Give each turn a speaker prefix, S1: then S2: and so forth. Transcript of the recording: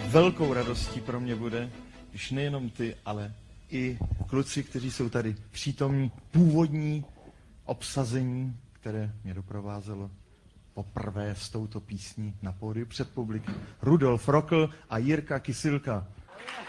S1: velkou radostí pro mě bude, když nejenom ty, ale i kluci, kteří jsou tady přítomní, původní obsazení, které mě doprovázelo poprvé s touto písní na pódiu před publikem. Rudolf Rokl a Jirka Kysilka.